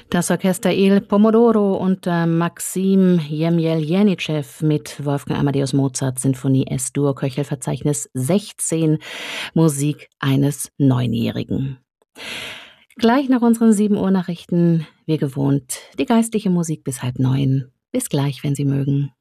Das Orchester Il Pomodoro unter Maxim Jemjeljenitschew mit Wolfgang Amadeus Mozart Sinfonie S-Dur Köchelverzeichnis 16, Musik eines Neunjährigen. Gleich nach unseren 7 Uhr Nachrichten, wie gewohnt, die geistliche Musik bis 8:30. Bis gleich, wenn Sie mögen.